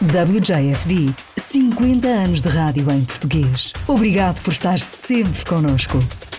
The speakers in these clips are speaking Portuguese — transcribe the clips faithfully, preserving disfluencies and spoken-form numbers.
W J F D, cinquenta anos de rádio em português. Obrigado por estar sempre connosco.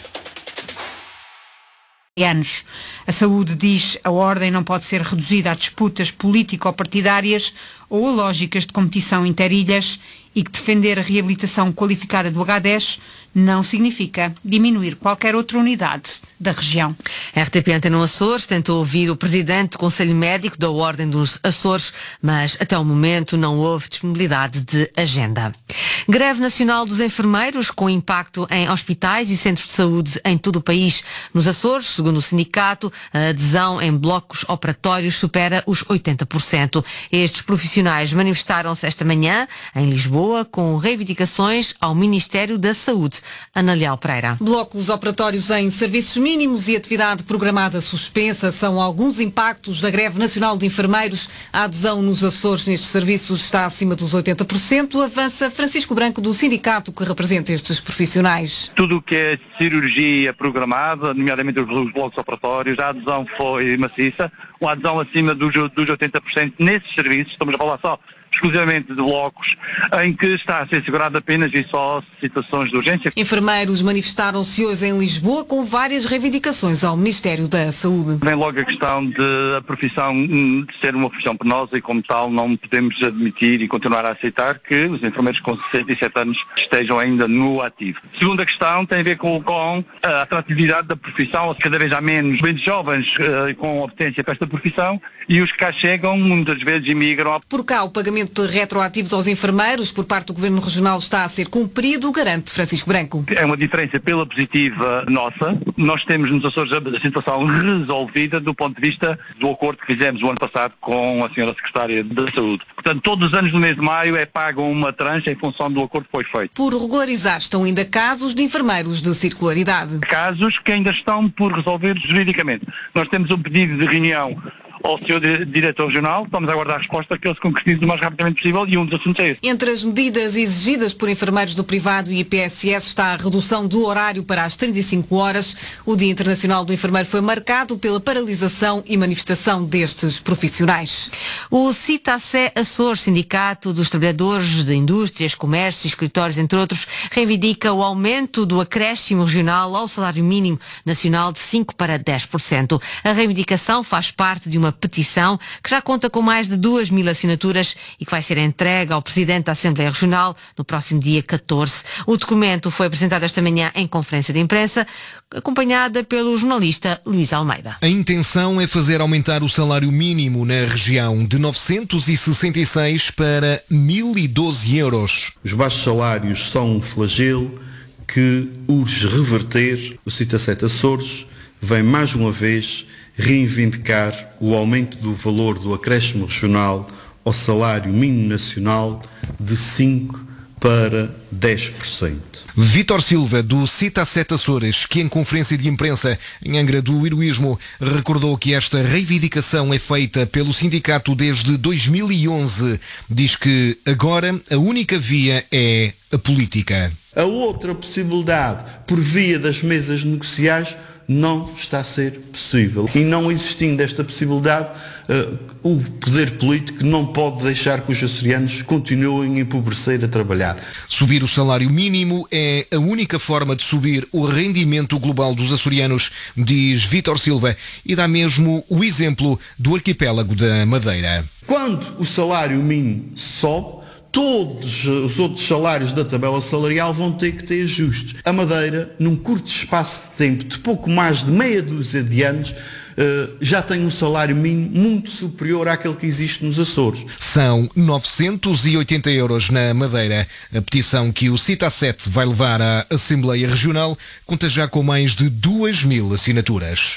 Anos. A saúde diz a ordem não pode ser reduzida a disputas político-partidárias ou a lógicas de competição interilhas e que defender a reabilitação qualificada do agá dez não significa diminuir qualquer outra unidade da região. A R T P Antena Açores tentou ouvir o presidente do Conselho Médico da Ordem dos Açores, mas até o momento não houve disponibilidade de agenda. Greve nacional dos enfermeiros com impacto em hospitais e centros de saúde em todo o país. Nos Açores, segundo o sindicato, a adesão em blocos operatórios supera os oitenta por cento. Estes profissionais manifestaram-se esta manhã em Lisboa com reivindicações ao Ministério da Saúde. Ana Leal Pereira. Blocos operatórios em serviços mínimos e atividade programada suspensa são alguns impactos da greve nacional de enfermeiros. A adesão nos Açores nestes serviços está acima dos oitenta por cento. Avança Francisco Branco do sindicato que representa estes profissionais. Tudo o que é cirurgia programada, nomeadamente os blocos operatórios, a adesão foi maciça. Uma adesão acima dos, dos oitenta por cento nesses serviços, estamos a falar só exclusivamente de blocos, em que está a ser segurado apenas e só situações de urgência. Enfermeiros manifestaram-se hoje em Lisboa com várias reivindicações ao Ministério da Saúde. Vem logo a questão de a profissão de ser uma profissão penosa e como tal não podemos admitir e continuar a aceitar que os enfermeiros com sessenta e sete anos estejam ainda no ativo. Segunda questão tem a ver com, com a atratividade da profissão, cada vez há menos bem jovens uh, com apetência para esta profissão e os que cá chegam muitas vezes imigram. Por cá o pagamento de retroativos aos enfermeiros por parte do Governo Regional está a ser cumprido, garante Francisco Branco. É uma diferença pela positiva nossa. Nós temos nos Açores a situação resolvida do ponto de vista do acordo que fizemos o ano passado com a senhora Secretária da Saúde. Portanto, todos os anos no mês de maio é pago uma tranche em função do acordo que foi feito. Por regularizar estão ainda casos de enfermeiros de circularidade. Casos que ainda estão por resolver juridicamente. Nós temos um pedido de reunião ao senhor Diretor Regional, estamos a aguardar a resposta que ele se concretize o mais rapidamente possível e um dos assuntos é esse. Entre as medidas exigidas por enfermeiros do privado e I P S S está a redução do horário para as trinta e cinco horas. O Dia Internacional do Enfermeiro foi marcado pela paralisação e manifestação destes profissionais. O CITACE Açores, Sindicato dos Trabalhadores de Indústrias, Comércios e Escritórios, entre outros, reivindica o aumento do acréscimo regional ao salário mínimo nacional de cinco por cento para dez por cento. A reivindicação faz parte de uma petição que já conta com mais de duas mil assinaturas e que vai ser entregue ao Presidente da Assembleia Regional no próximo dia catorze. O documento foi apresentado esta manhã em conferência de imprensa, acompanhada pelo jornalista Luís Almeida. A intenção é fazer aumentar o salário mínimo na região de novecentos e sessenta e seis para mil e doze euros. Os baixos salários são um flagelo que urge reverter. O CITACE Açores vem mais uma vez reivindicar o aumento do valor do acréscimo regional ao salário mínimo nacional de cinco para dez por cento. Vítor Silva, do CITACE Açores, que em conferência de imprensa em Angra do Heroísmo recordou que esta reivindicação é feita pelo sindicato desde dois mil e onze, diz que agora a única via é a política. A outra possibilidade, por via das mesas negociais, não está a ser possível. E não existindo esta possibilidade, uh, o poder político não pode deixar que os açorianos continuem a empobrecer a trabalhar. Subir o salário mínimo é a única forma de subir o rendimento global dos açorianos, diz Vítor Silva, e dá mesmo o exemplo do arquipélago da Madeira. Quando o salário mínimo sobe, todos os outros salários da tabela salarial vão ter que ter ajustes. A Madeira, num curto espaço de tempo, de pouco mais de meia dúzia de anos, já tem um salário mínimo muito superior àquele que existe nos Açores. São novecentos e oitenta euros na Madeira. A petição que o CITACE vai levar à Assembleia Regional conta já com mais de duas mil assinaturas.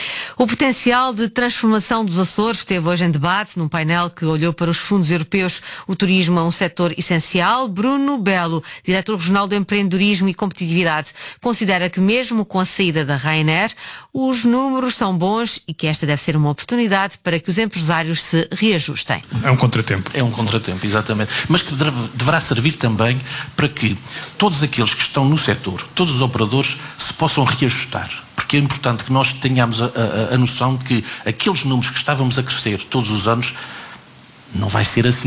O potencial de transformação dos Açores esteve hoje em debate num painel que olhou para os fundos europeus. O turismo é um setor essencial. Bruno Belo, diretor regional do empreendedorismo e competitividade, considera que mesmo com a saída da Ryanair, os números são bons e que esta deve ser uma oportunidade para que os empresários se reajustem. É um contratempo. É um contratempo, exatamente. Mas que deverá servir também para que todos aqueles que estão no setor, todos os operadores, se possam reajustar. Porque é importante que nós tenhamos a, a, a noção de que aqueles números que estávamos a crescer todos os anos não vai ser assim.